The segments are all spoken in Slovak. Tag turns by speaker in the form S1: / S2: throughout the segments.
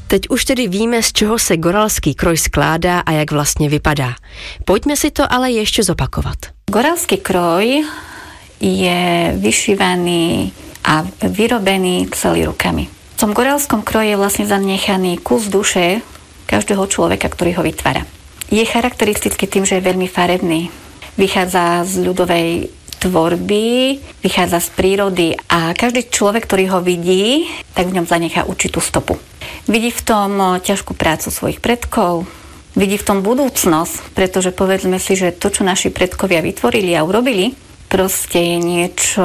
S1: Teď už tedy víme, z čeho se goralský kroj skládá a jak vlastně vypadá. Pojďme si to ale ještě zopakovat.
S2: Goralský kroj je vyšívaný a vyrobený celý rukami. V tom goralskom kroji je vlastne zanechaný kus duše každého človeka, ktorý ho vytvára. Je charakteristický tým, že je veľmi farebný. Vychádza z ľudovej tvorby, vychádza z prírody a každý človek, ktorý ho vidí, tak v ňom zanechá určitú stopu. Vidí v tom ťažkú prácu svojich predkov, vidí v tom budúcnosť, pretože povedzme si, že to, čo naši predkovia vytvorili a urobili, proste je niečo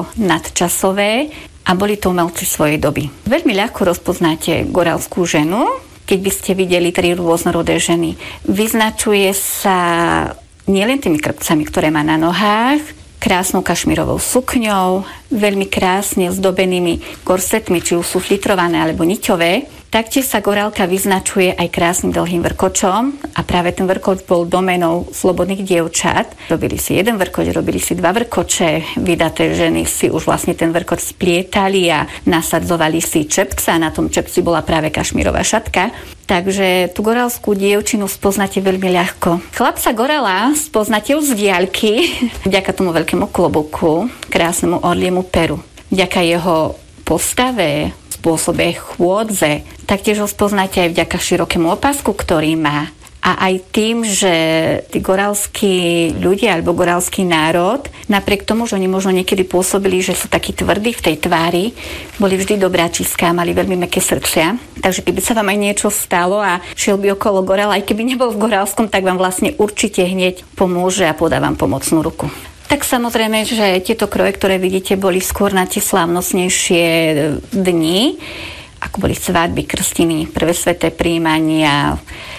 S2: nadčasové a boli to umelci svojej doby. Veľmi ľahko rozpoznáte goralskú ženu, keď by ste videli 3 rôznorodé ženy. Vyznačuje sa nielen tými krpcami, ktoré má na nohách, krásnou kašmirovou sukňou, veľmi krásne zdobenými korsetmi, či už sú flitrované alebo niťové. Taktiež sa gorálka vyznačuje aj krásnym dlhým vrkočom a práve ten vrkoč bol doménou slobodných dievčat. Robili si jeden vrkoč, robili si 2 vrkoče, vydaté ženy si už vlastne ten vrkoč splietali a nasadzovali si čepca, na tom čepci bola práve kašmírová šatka. Takže tú gorálskú dievčinu spoznáte veľmi ľahko. Chlapca gorala spoznáte už z diaľky, vďaka tomu veľkému klobuku, krásnemu orliemu peru. Vďaka jeho postave, spôsobe chôdze, taktiež ho spoznáte aj vďaka širokému opasku, ktorý má. A aj tým, že tí goralskí ľudia alebo goralský národ, napriek tomu, že oni možno niekedy pôsobili, že sú takí tvrdí v tej tvári, boli vždy dobráčiská, mali veľmi mäkké srdcia. Takže keby sa vám aj niečo stalo a šiel by okolo gorala, aj keby nebol v goralskom, tak vám vlastne určite hneď pomôže a podá vám pomocnú ruku. Tak samozrejme, že tieto kroje, ktoré vidíte, boli skôr na tie slávnostnejšie dni, ako boli svadby, krstiny, prvé sväté prijímania,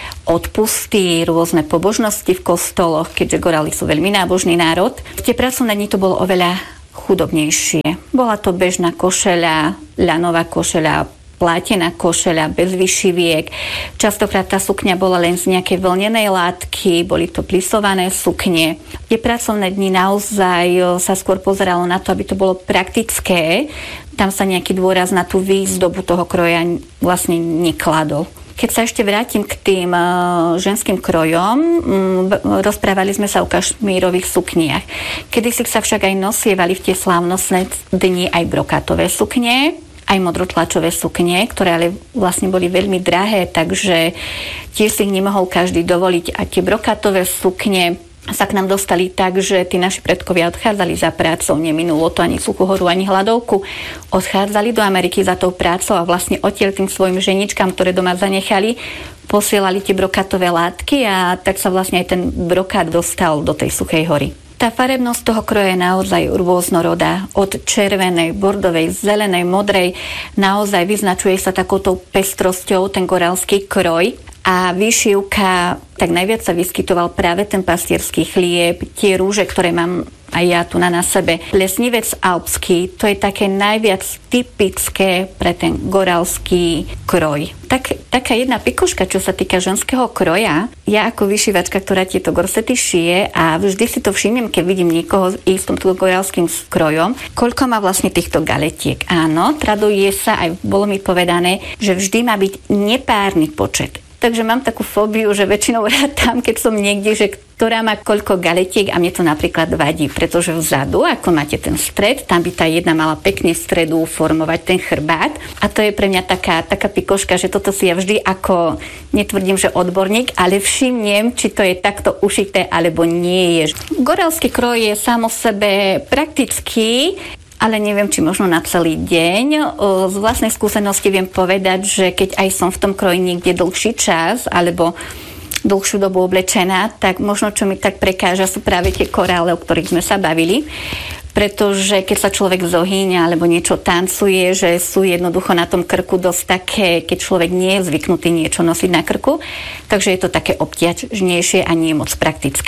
S2: odpusty, rôzne pobožnosti v kostoloch, keďže Gorali sú veľmi nábožný národ. Tie pracovné dni to bolo oveľa chudobnejšie. Bola to bežná košeľa, ľanová košeľa, plátená košeľa bez vyšiviek. Častokrát tá sukňa bola len z nejakej vlnenej látky, boli to plisované sukne. Tie pracovné dni naozaj sa skôr pozeralo na to, aby to bolo praktické. Tam sa nejaký dôraz na tú výzdobu toho kroja vlastne nekladol. Keď sa ešte vrátim k tým ženským krojom, rozprávali sme sa o kašmírových sukniach. Kedysi sa však aj nosievali v tie slávnostné dni aj brokátové sukne, aj modrotlačové sukne, ktoré ale vlastne boli veľmi drahé, takže tiež si ich nemohol každý dovoliť. A tie brokátové sukne sa k nám dostali tak, že tí naši predkovia odchádzali za prácou, neminulo to ani suchú horu, ani hladovku. Odchádzali do Ameriky za tou prácou a vlastne odtiaľ tým svojim ženičkám, ktoré doma zanechali, posielali tie brokátové látky a tak sa vlastne aj ten brokát dostal do tej Suchej hory. Tá farebnosť toho kroja je naozaj rôznorodá. Od červenej, bordovej, zelenej, modrej. Naozaj vyznačuje sa takouto pestrosťou ten goralský kroj. A výšivka, tak najviac sa vyskytoval práve ten pastierský chlieb, tie rúže, ktoré mám aj ja tu na sebe. Plesnivec alpský, to je také najviac typické pre ten goralský kroj. Taká jedna pikoška, čo sa týka ženského kroja. Ja ako vyšívačka, ktorá tieto gorsety šije a vždy si to všimnem, keď vidím niekoho ísť s tomto goralským krojom, koľko má vlastne týchto galetiek. Áno, traduje sa, aj bolo mi povedané, že vždy má byť nepárny počet. Takže mám takú fóbiu, že väčšinou rátam, keď som niekde, že ktorá má koľko galetiek a mne to napríklad vadí, pretože vzadu, ako máte ten stred, tam by tá jedna mala pekne stredu formovať ten chrbát a to je pre mňa taká pikoška, že toto si ja vždy ako, netvrdím, že odborník, ale všimnem, či to je takto ušité alebo nie je. Goralský kroj je sám o sebe praktický, ale neviem, či možno na celý deň. Z vlastnej skúsenosti viem povedať, že keď aj som v tom kroji niekde dlhší čas, alebo dlhšiu dobu oblečená, tak možno, čo mi tak prekáža, sú práve tie korále, o ktorých sme sa bavili. Pretože keď sa človek zohýňa alebo niečo tancuje, že sú jednoducho na tom krku dosť také, keď človek nie je zvyknutý niečo nosiť na krku, takže je to také obťažnejšie a nie moc praktické.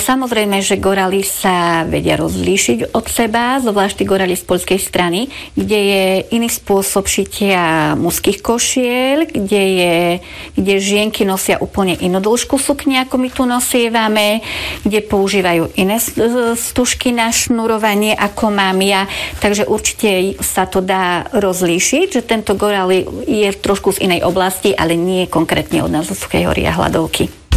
S2: Samozrejme, že gorály sa vedia rozlíšiť od seba, zvlášť gorály z poľskej strany, kde je iný spôsob šitia mužských košiel, kde žienky nosia úplne inú dĺžku sukne, ako my tu nosievame, kde používajú iné stužky na šnurovanie, ako mám ja. Takže určite sa to dá rozlíšiť, že tento gorál je trošku z inej oblasti, ale nie konkrétne od nás zo Suchej Hory a Hladovky.